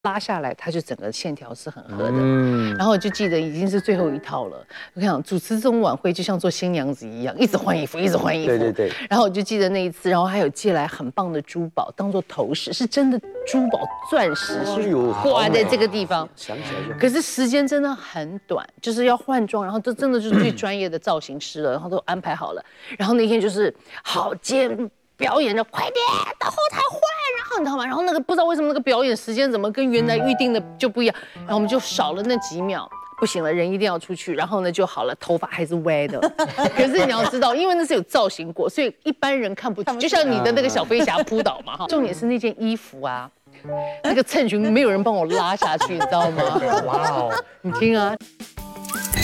拉下来，它就整个线条是很合的。然后我就记得已经是最后一套了。我跟你讲，主持这种晚会就像做新娘子一样，一直换衣服，一直换衣服。 对。 然后我就记得那一次，然后还有借来很棒的珠宝当做头饰，是真的珠宝钻石，是挂在这个地方。 想起来就。 可是时间真的很短，就是要换装，然后这真的就是最专业的造型师了，然后都安排好了。然后那天就是好表演的，快点到后台换，然后你知道吗？然后那个不知道为什么那个表演时间怎么跟原来预定的就不一样，然后我们就少了那几秒，不行了，人一定要出去，然后呢就好了，头发还是歪的。可是你要知道，因为那是有造型过，所以一般人看不出，就像你的那个小飞侠扑倒嘛哈。重点是那件衣服啊，那个衬裙没有人帮我拉下去，你知道吗？ 哇哦， 你听啊。